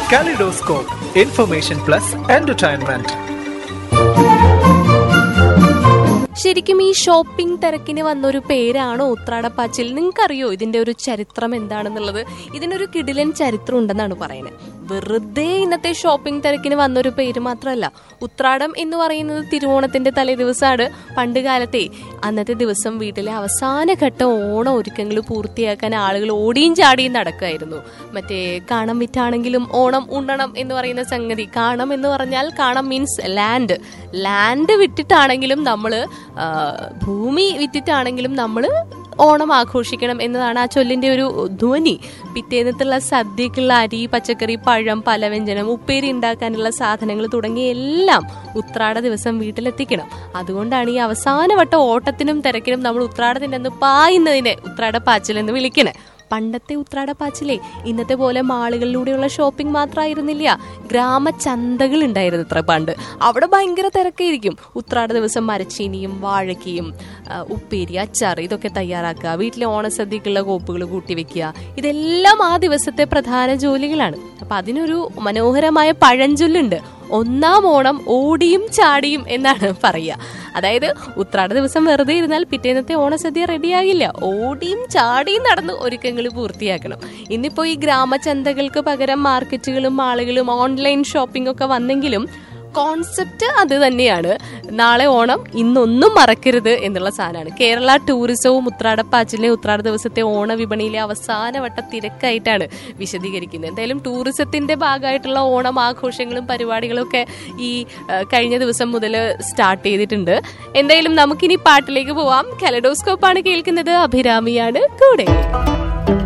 Kaleidoscope, information plus entertainment. ശരിക്കും ഈ shopping തിരക്കിന് വന്നൊരു പേരാണോ ഉത്രാടപ്പാച്ചിൽ? നിങ്ങൾക്കറിയോ ഇതിന്റെ ഒരു ചരിത്രം എന്താണെന്നുള്ളത്? ഇതിനൊരു കിടിലൻ ചരിത്രം ഉണ്ടെന്നാണ് പറയുന്നത്. വെറുതെ ഇന്നത്തെ ഷോപ്പിംഗ് തിരക്കിന് വന്നൊരു പേര് മാത്രമല്ല. ഉത്രാടം എന്ന് പറയുന്നത് തിരുവോണത്തിന്റെ തലേ ദിവസമാണ്. പണ്ട് കാലത്തെ അന്നത്തെ ദിവസം വീട്ടിലെ അവസാന ഘട്ടം ഓണം ഒരുക്കങ്ങൾ പൂർത്തിയാക്കാൻ ആളുകൾ ഓടിയും ചാടിയും നടക്കുമായിരുന്നു. മറ്റേ കാണം വിറ്റാണെങ്കിലും ഓണം ഉണ്ണണം എന്ന് പറയുന്ന സംഗതി. കാണം എന്ന് പറഞ്ഞാൽ കാണം മീൻസ് ലാൻഡ് വിറ്റിട്ടാണെങ്കിലും നമ്മള് ഭൂമി വിറ്റിട്ടാണെങ്കിലും നമ്മള് ഓണം ആഘോഷിക്കണം എന്നതാണ് ആ ചൊല്ലിന്റെ ഒരു ധ്വനി. പിറ്റേന്നത്തുള്ള സദ്യക്കുള്ള അരി, പച്ചക്കറി, പഴം, പലവ്യഞ്ജനം, ഉപ്പേരി ഉണ്ടാക്കാനുള്ള സാധനങ്ങൾ തുടങ്ങിയ എല്ലാം ഉത്രാട ദിവസം വീട്ടിലെത്തിക്കണം. അതുകൊണ്ടാണ് ഈ അവസാനവട്ട ഓട്ടത്തിനും തിരക്കിനും നമ്മൾ ഉത്രാടത്തിന്റെ അന്ന് പായുന്നതിനെ ഉത്രാടപ്പാച്ചിൽ എന്ന് വിളിക്കണേ. പണ്ടത്തെ ഉത്രാടപ്പാച്ചിലേ ഇന്നത്തെ പോലെ മാളുകളിലൂടെയുള്ള ഷോപ്പിംഗ് മാത്രമായിരുന്നില്ല. ഗ്രാമചന്തകൾ ഉണ്ടായിരുന്നു ഇത്ര പണ്ട്. അവിടെ ഭയങ്കര തിരക്കായിരിക്കും. ഉത്രാട ദിവസം മരച്ചീനിയും വാഴക്കയും ഉപ്പേരി, അച്ചാർ ഇതൊക്കെ തയ്യാറാക്കുക, വീട്ടിലെ ഓണസദ്യക്കുള്ള കോപ്പുകൾ കൂട്ടിവെക്കുക, ഇതെല്ലാം ആ ദിവസത്തെ പ്രധാന ജോലികളാണ്. അപ്പൊ അതിനൊരു മനോഹരമായ പഴഞ്ചൊല്ലുണ്ട്, ഒന്നാം ഓണം ഓടിയും ചാടിയും എന്നാണ് പറയുക. അതായത് ഉത്രാട ദിവസം വെറുതെ ഇരുന്നാൽ പിറ്റേന്നത്തെ ഓണസദ്യ റെഡിയാകില്ല. ഓടിയും ചാടിയും നടന്ന് ഒരുക്കങ്ങൾ പൂർത്തിയാക്കണം. ഇന്നിപ്പോ ഈ ഗ്രാമചന്തകൾക്ക് പകരം മാർക്കറ്റുകളും മാളുകളും ഓൺലൈൻ ഷോപ്പിംഗ് ഒക്കെ വന്നെങ്കിലും കോൺസെപ്റ്റ് അത് തന്നെയാണ്. നാളെ ഓണം, ഇന്നൊന്നും മറക്കരുത് എന്നുള്ള സാധനമാണ്. കേരള ടൂറിസവും ഉത്രാടപ്പാച്ചിലിനെ ഉത്രാട ദിവസത്തെ ഓണ വിപണിയിലെ അവസാനവട്ട തിരക്കായിട്ടാണ് വിശദീകരിക്കുന്നത്. എന്തായാലും ടൂറിസത്തിന്റെ ഭാഗമായിട്ടുള്ള ഓണം ആഘോഷങ്ങളും പരിപാടികളും ഒക്കെ ഈ കഴിഞ്ഞ ദിവസം മുതൽ സ്റ്റാർട്ട് ചെയ്തിട്ടുണ്ട്. എന്തായാലും നമുക്കിനി പാട്ടിലേക്ക് പോവാം. കലഡോസ്കോപ്പാണ് കേൾക്കുന്നത്. അഭിരാമിയാണ് കൂടെ.